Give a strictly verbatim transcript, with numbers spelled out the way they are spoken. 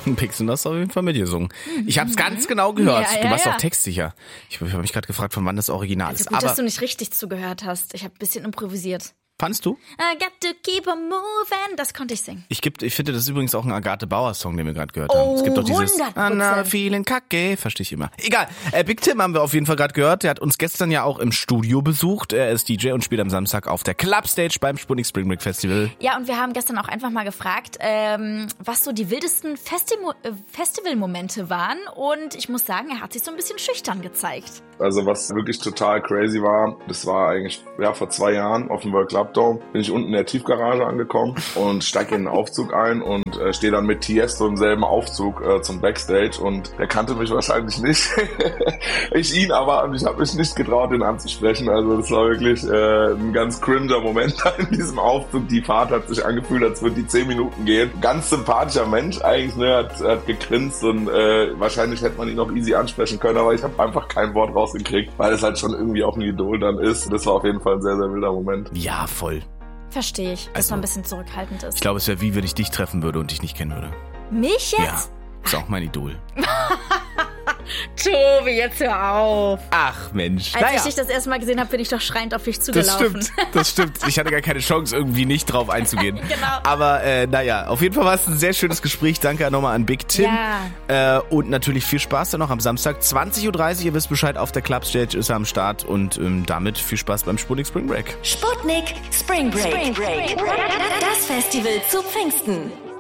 Pixen das auf jeden Fall mitgesungen. Ich habe es ganz genau gehört. Ja, ja, du warst ja. auch textsicher. Ich habe mich gerade gefragt, von wann das Original Also ist. gut, Aber dass du nicht richtig zugehört hast. Ich habe ein bisschen improvisiert. fandst du? I got to keep on moving. Das konnte ich singen. Ich, gibt, ich finde, das ist übrigens auch ein Agathe Bauer-Song, den wir gerade gehört haben. Oh, Es gibt doch dieses hundert Prozent. Anna, vielen Kacke, verstehe ich immer. Egal, äh, Big Tim haben wir auf jeden Fall gerade gehört. Der hat uns gestern ja auch im Studio besucht. Er ist D J und spielt am Samstag auf der Clubstage beim Sputnik Spring Break Festival. Ja, und wir haben gestern auch einfach mal gefragt, ähm, was so die wildesten Festi- äh, Festivalmomente waren. Und ich muss sagen, er hat sich so ein bisschen schüchtern gezeigt. Also was wirklich total crazy war, das war eigentlich ja vor zwei Jahren auf dem World Club Dome, bin ich unten in der Tiefgarage angekommen und steige in den Aufzug ein und äh, stehe dann mit Tiesto im selben Aufzug äh, zum Backstage und der kannte mich wahrscheinlich nicht. Ich ihn aber und ich habe mich nicht getraut, ihn anzusprechen. Also das war wirklich äh, ein ganz cringer Moment in diesem Aufzug. Die Fahrt hat sich angefühlt, als würde die zehn Minuten gehen. Ganz sympathischer Mensch eigentlich, ne, hat, hat gegrinst und äh, wahrscheinlich hätte man ihn auch easy ansprechen können, aber ich habe einfach kein Wort rausgekriegt, weil es halt schon irgendwie auch ein Idol dann ist. Das war auf jeden Fall ein sehr, sehr wilder Moment. Ja, voll. Verstehe ich, dass Also, man ein bisschen zurückhaltend ist. Ich glaube, es wäre wie, wenn ich dich treffen würde und dich nicht kennen würde. Mich Ja, jetzt? ist auch mein Idol. Tobi, jetzt hör auf. Ach Mensch. Als naja. ich dich das erste Mal gesehen habe, bin ich doch schreiend auf dich Das zugelaufen. stimmt, das stimmt. Ich hatte gar keine Chance, irgendwie nicht drauf einzugehen. Genau. Aber äh, naja, auf jeden Fall war es ein sehr schönes Gespräch. Danke nochmal an Big Tim. Ja. Äh, und natürlich viel Spaß dann noch am Samstag. zwanzig Uhr dreißig, ihr wisst Bescheid, auf der Clubstage ist er am Start. Und ähm, damit viel Spaß beim Sputnik Spring Break. Sputnik Spring Break. Spring Break. Das Festival zu Pfingsten.